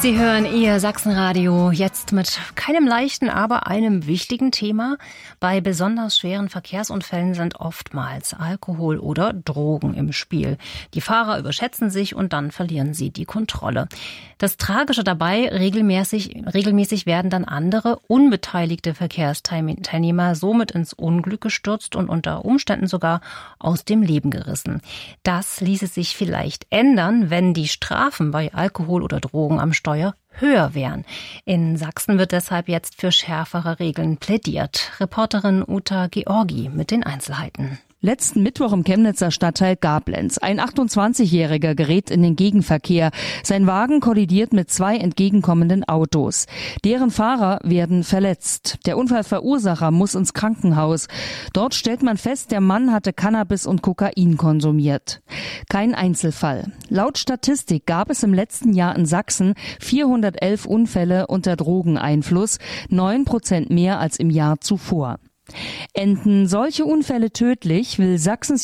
Sie hören Ihr Sachsenradio jetzt mit keinem leichten, aber einem wichtigen Thema. Bei besonders schweren Verkehrsunfällen sind oftmals Alkohol oder Drogen im Spiel. Die Fahrer überschätzen sich und dann verlieren sie die Kontrolle. Das Tragische dabei, regelmäßig werden dann andere, unbeteiligte Verkehrsteilnehmer somit ins Unglück gestürzt und unter Umständen sogar aus dem Leben gerissen. Das ließe sich vielleicht ändern, wenn die Strafen bei Alkohol oder Drogen am Steuer höher wären. In Sachsen wird deshalb jetzt für schärfere Regeln plädiert. Reporterin Uta Georgi mit den Einzelheiten. Letzten Mittwoch im Chemnitzer Stadtteil Gablenz. Ein 28-Jähriger gerät in den Gegenverkehr. Sein Wagen kollidiert mit zwei entgegenkommenden Autos. Deren Fahrer werden verletzt. Der Unfallverursacher muss ins Krankenhaus. Dort stellt man fest, der Mann hatte Cannabis und Kokain konsumiert. Kein Einzelfall. Laut Statistik gab es im letzten Jahr in Sachsen 411 Unfälle unter Drogeneinfluss, 9% mehr als im Jahr zuvor. Enden solche Unfälle tödlich, will Sachsens